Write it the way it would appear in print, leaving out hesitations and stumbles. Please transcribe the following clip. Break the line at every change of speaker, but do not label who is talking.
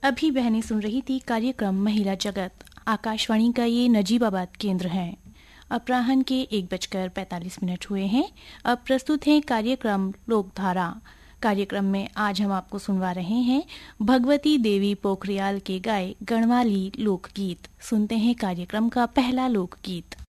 अभी बहनें सुन रही थी कार्यक्रम महिला जगत। आकाशवाणी का ये नजीबाबाद केंद्र है। अपराह्न के 1:45 हुए हैं। अब प्रस्तुत है कार्यक्रम लोकधारा। कार्यक्रम में आज हम आपको सुनवा रहे हैं भगवती देवी पोखरियाल के गाए गढ़वाली लोकगीत। सुनते हैं कार्यक्रम का पहला लोकगीत।